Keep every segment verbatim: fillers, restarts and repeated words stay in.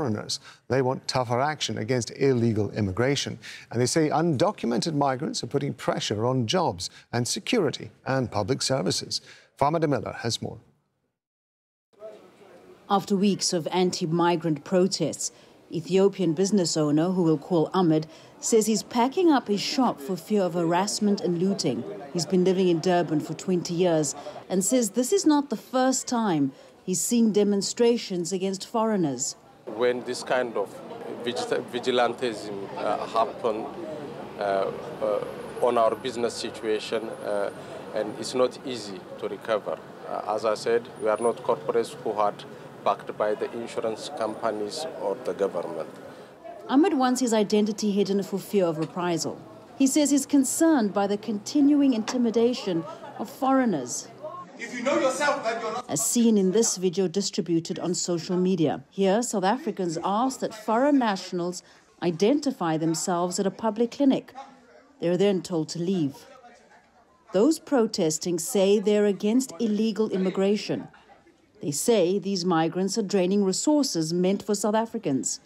foreigners. They want tougher action against illegal immigration. And they say undocumented migrants are putting pressure on jobs and security and public services. Famida Miller has more. After weeks of anti-migrant protests, Ethiopian business owner, who we'll call Ahmed, says he's packing up his shop for fear of harassment and looting. He's been living in Durban for twenty years and says this is not the first time he's seen demonstrations against foreigners. When this kind of vigilantism uh, happen uh, uh, on our business situation, uh, and it's not easy to recover. Uh, as I said, we are not corporates who had backed by the insurance companies or the government. Ahmed wants his identity hidden for fear of reprisal. He says he's concerned by the continuing intimidation of foreigners. If you know yourself that you're not... As seen in this video distributed on social media. Here, South Africans ask that foreign nationals identify themselves at a public clinic. They're then told to leave. Those protesting say they're against illegal immigration. They say these migrants are draining resources meant for South Africans.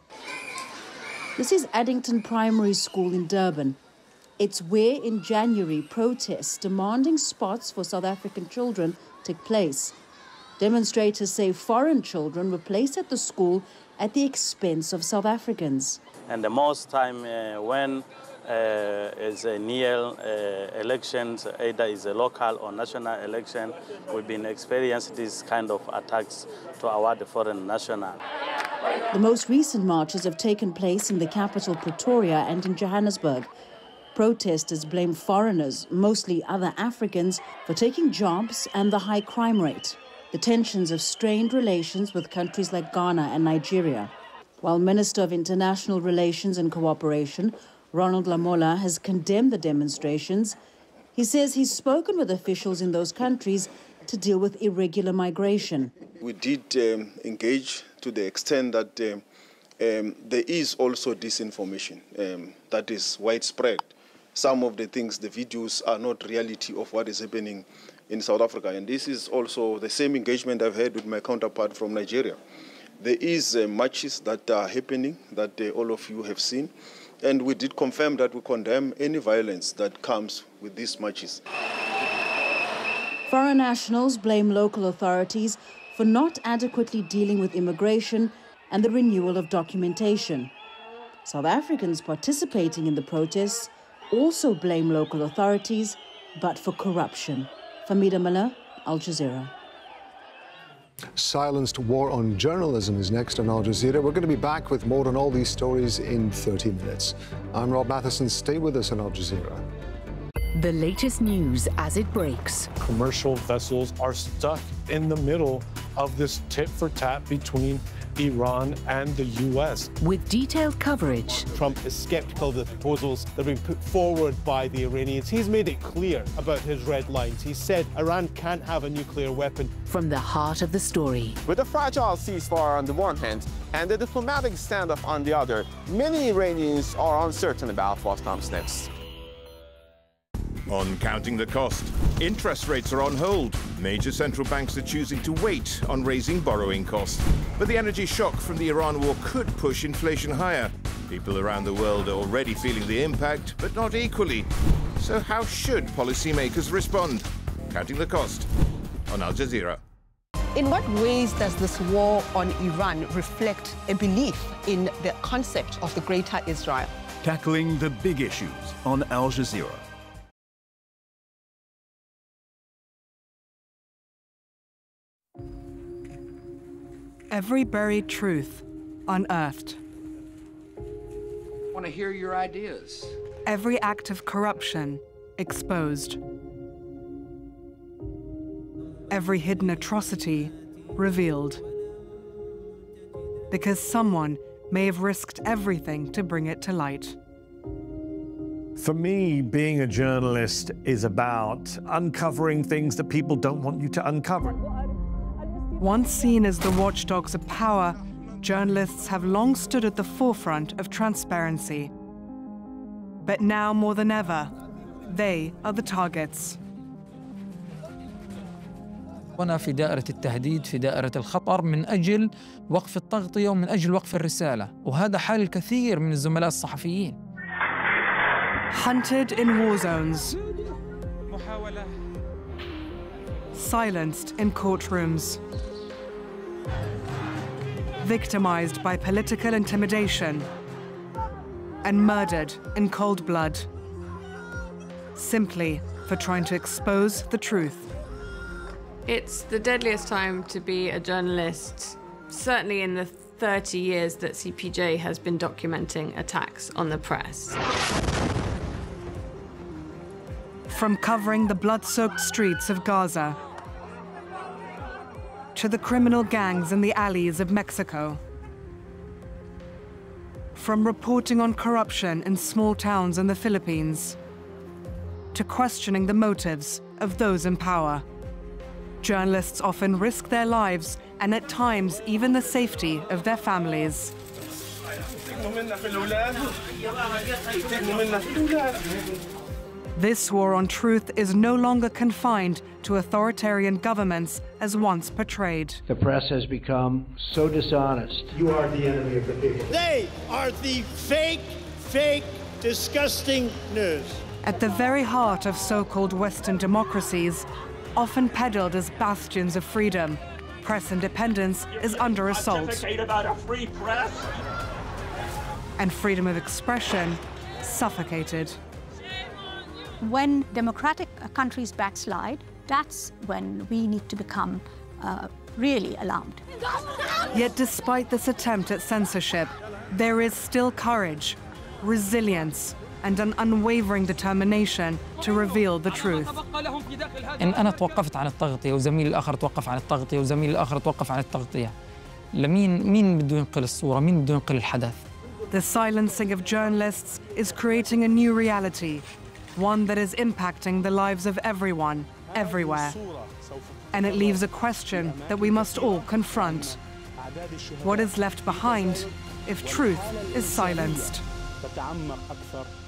This is Addington Primary School in Durban. It's where in January protests demanding spots for South African children took place. Demonstrators say foreign children were placed at the school at the expense of South Africans. And the most time uh, when uh, is a near uh, elections, either is a local or national election, we've been experiencing these kind of attacks to our foreign national. The most recent marches have taken place in the capital Pretoria and in Johannesburg. Protesters blame foreigners, mostly other Africans, for taking jobs and the high crime rate. The tensions have strained relations with countries like Ghana and Nigeria. While Minister of International Relations and Cooperation, Ronald Lamola, has condemned the demonstrations, he says he's spoken with officials in those countries to deal with irregular migration. We did um, engage to the extent that um, um, there is also disinformation um, that is widespread. Some of the things, the videos, are not reality of what is happening in South Africa. And this is also the same engagement I've had with my counterpart from Nigeria. There is uh, marches that are happening that uh, all of you have seen. And we did confirm that we condemn any violence that comes with these marches. Foreign nationals blame local authorities for not adequately dealing with immigration and the renewal of documentation. South Africans participating in the protests also blame local authorities, but for corruption. Famida Miller, Al Jazeera. Silenced war on journalism is next on Al Jazeera. We're going to be back with more on all these stories in thirty minutes. I'm Rob Matheson. Stay with us on Al Jazeera. The latest news as it breaks. Commercial vessels are stuck in the middle of this tit-for-tat between Iran and the U S. With detailed coverage. Trump is skeptical of the proposals that have been put forward by the Iranians. He's made it clear about his red lines. He said Iran can't have a nuclear weapon. From the heart of the story. With a fragile ceasefire on the one hand and the diplomatic standoff on the other, many Iranians are uncertain about what comes next. On Counting the Cost, interest rates are on hold. Major central banks are choosing to wait on raising borrowing costs. But the energy shock from the Iran war could push inflation higher. People around the world are already feeling the impact, but not equally. So how should policymakers respond? Counting the Cost on Al Jazeera. In what ways does this war on Iran reflect a belief in the concept of the Greater Israel? Tackling the big issues on Al Jazeera. Every buried truth unearthed. I want to hear your ideas. Every act of corruption exposed. Every hidden atrocity revealed. Because someone may have risked everything to bring it to light. For me, being a journalist is about uncovering things that people don't want you to uncover. Once seen as the watchdogs of power, journalists have long stood at the forefront of transparency. But now more than ever, they are the targets. هنا في دائرة التهديد، في دائرة الخطر، من أجل وقف التغطية ومن أجل وقف الرسالة، وهذا حال الكثير من الزملاء الصحفيين. Hunted in war zones. Silenced in courtrooms. Victimized by political intimidation. And murdered in cold blood. Simply for trying to expose the truth. It's the deadliest time to be a journalist, certainly in the thirty years that C P J has been documenting attacks on the press. From covering the blood-soaked streets of Gaza to the criminal gangs in the alleys of Mexico. From reporting on corruption in small towns in the Philippines to questioning the motives of those in power. Journalists often risk their lives and at times even the safety of their families. This war on truth is no longer confined to authoritarian governments as once portrayed. The press has become so dishonest. You are the enemy of the people. They are the fake, fake, disgusting news. At the very heart of so-called Western democracies, often peddled as bastions of freedom, press independence is under assault. About a free press. And freedom of expression suffocated. When democratic countries backslide, that's when we need to become uh, really alarmed. Yet despite this attempt at censorship, there is still courage, resilience, and an unwavering determination to reveal the truth. إن أنا توقفت عن التغطية وزميل الآخر توقف عن التغطية وزميل الآخر توقف عن التغطية، لمين مين بده ينقل الصورة؟ مين بده ينقل الحدث؟ The silencing of journalists is creating a new reality, one that is impacting the lives of everyone, everywhere. And it leaves a question that we must all confront. What is left behind if truth is silenced?